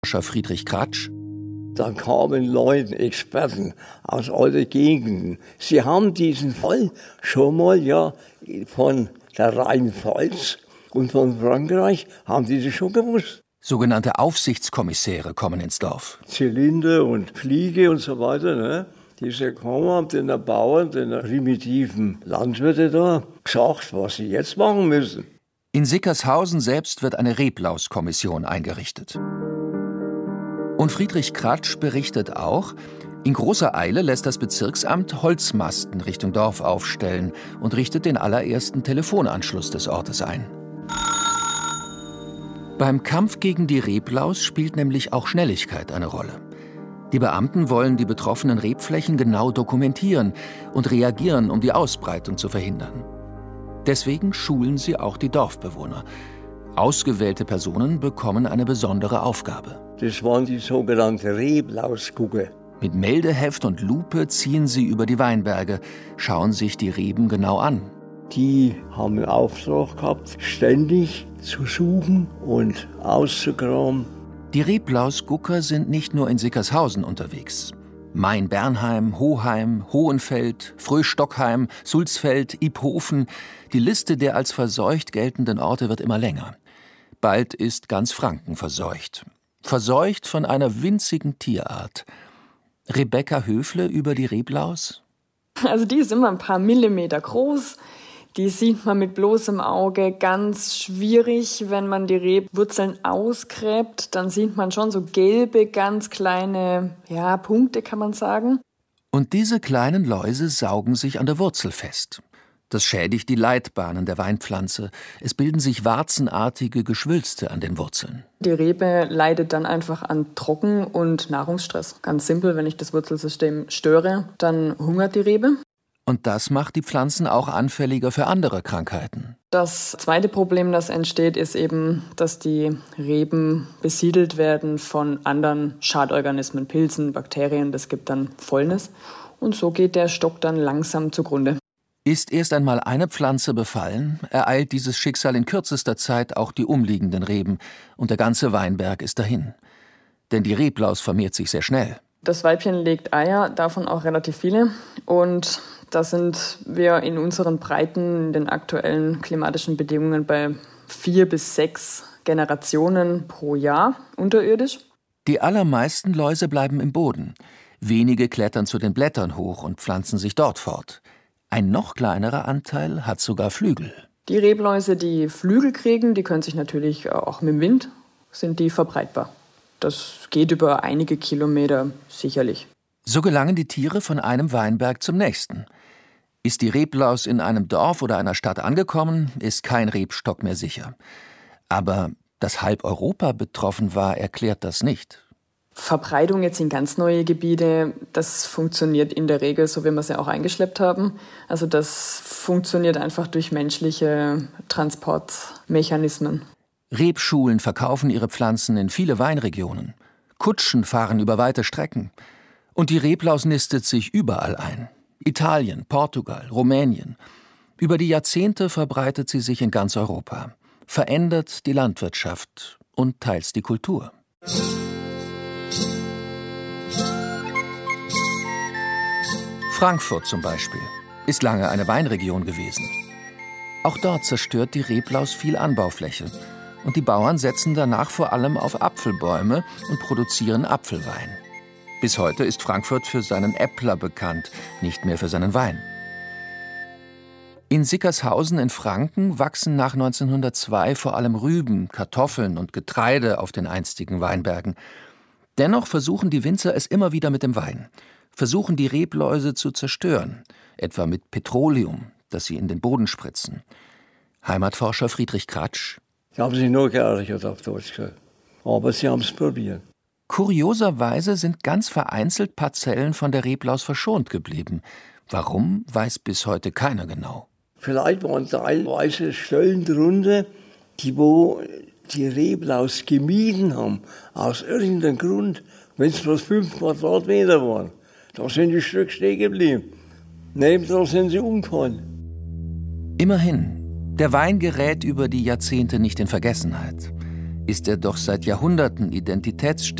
Friedrich Kratsch. Da kamen Leute, Experten aus allen Gegenden. Sie haben diesen Fall schon mal von der Rheinpfalz und von Frankreich haben die das schon gewusst. Sogenannte Aufsichtskommissäre kommen ins Dorf. Zylinder und Fliege und so weiter, ne? Diese kommen, haben den Bauern, den primitiven Landwirte da gesagt, was sie jetzt machen müssen. In Sickershausen selbst wird eine Reblauskommission eingerichtet. Und Friedrich Kratsch berichtet auch, in großer Eile lässt das Bezirksamt Holzmasten Richtung Dorf aufstellen und richtet den allerersten Telefonanschluss des Ortes ein. Beim Kampf gegen die Reblaus spielt nämlich auch Schnelligkeit eine Rolle. Die Beamten wollen die betroffenen Rebflächen genau dokumentieren und reagieren, um die Ausbreitung zu verhindern. Deswegen schulen sie auch die Dorfbewohner. Ausgewählte Personen bekommen eine besondere Aufgabe. Das waren die sogenannten Reblausgucker. Mit Meldeheft und Lupe ziehen sie über die Weinberge, schauen sich die Reben genau an. Die haben einen Auftrag gehabt, ständig zu suchen und auszugraben. Die Reblausgucker sind nicht nur in Sickershausen unterwegs. Main-Bernheim, Hoheim, Hohenfeld, Fröhstockheim, Sulzfeld, Iphofen. Die Liste der als verseucht geltenden Orte wird immer länger. Bald ist ganz Franken verseucht. Verseucht von einer winzigen Tierart. Rebecca Höfle über die Reblaus? Also die ist immer ein paar Millimeter groß. Die sieht man mit bloßem Auge ganz schwierig. Wenn man die Rebwurzeln ausgräbt, dann sieht man schon so gelbe, ganz kleine Punkte, kann man sagen. Und diese kleinen Läuse saugen sich an der Wurzel fest. Das schädigt die Leitbahnen der Weinpflanze. Es bilden sich warzenartige Geschwülste an den Wurzeln. Die Rebe leidet dann einfach an Trocken- und Nahrungsstress. Ganz simpel, wenn ich das Wurzelsystem störe, dann hungert die Rebe. Und das macht die Pflanzen auch anfälliger für andere Krankheiten. Das zweite Problem, das entsteht, ist eben, dass die Reben besiedelt werden von anderen Schadorganismen, Pilzen, Bakterien. Das gibt dann Fäulnis. Und so geht der Stock dann langsam zugrunde. Ist erst einmal eine Pflanze befallen, ereilt dieses Schicksal in kürzester Zeit auch die umliegenden Reben. Und der ganze Weinberg ist dahin. Denn die Reblaus vermehrt sich sehr schnell. Das Weibchen legt Eier, davon auch relativ viele. Und da sind wir in unseren Breiten, in den aktuellen klimatischen Bedingungen bei 4 bis 6 Generationen pro Jahr unterirdisch. Die allermeisten Läuse bleiben im Boden. Wenige klettern zu den Blättern hoch und pflanzen sich dort fort. Ein noch kleinerer Anteil hat sogar Flügel. Die Rebläuse, die Flügel kriegen, die können sich natürlich auch mit dem Wind, sind die verbreitbar. Das geht über einige Kilometer sicherlich. So gelangen die Tiere von einem Weinberg zum nächsten. Ist die Reblaus in einem Dorf oder einer Stadt angekommen, ist kein Rebstock mehr sicher. Aber dass halb Europa betroffen war, erklärt das nicht. Verbreitung jetzt in ganz neue Gebiete, das funktioniert in der Regel, so wie wir es ja auch eingeschleppt haben. Also das funktioniert einfach durch menschliche Transportmechanismen. Rebschulen verkaufen ihre Pflanzen in viele Weinregionen. Kutschen fahren über weite Strecken. Und die Reblaus nistet sich überall ein. Italien, Portugal, Rumänien. Über die Jahrzehnte verbreitet sie sich in ganz Europa. Verändert die Landwirtschaft und teils die Kultur. Frankfurt zum Beispiel ist lange eine Weinregion gewesen. Auch dort zerstört die Reblaus viel Anbaufläche. Und die Bauern setzen danach vor allem auf Apfelbäume und produzieren Apfelwein. Bis heute ist Frankfurt für seinen Äppler bekannt, nicht mehr für seinen Wein. In Sickershausen in Franken wachsen nach 1902 vor allem Rüben, Kartoffeln und Getreide auf den einstigen Weinbergen. Dennoch versuchen die Winzer es immer wieder mit dem Wein. Versuchen die Rebläuse zu zerstören, etwa mit Petroleum, das sie in den Boden spritzen. Heimatforscher Friedrich Kratsch: Die haben sich nur geärgert, auf Deutsch gesagt. Aber sie haben es probiert. Kurioserweise sind ganz vereinzelt Parzellen von der Reblaus verschont geblieben. Warum, weiß bis heute keiner genau. Vielleicht waren teilweise Stellen drunter, wo die Reblaus gemieden haben, aus irgendeinem Grund, wenn es bloß 5 Quadratmeter waren. Da sind die Stück stehen geblieben. Nebendran sind sie umgefallen. Immerhin, der Wein gerät über die Jahrzehnte nicht in Vergessenheit. ist er doch seit Jahrhunderten Identitätsstiftend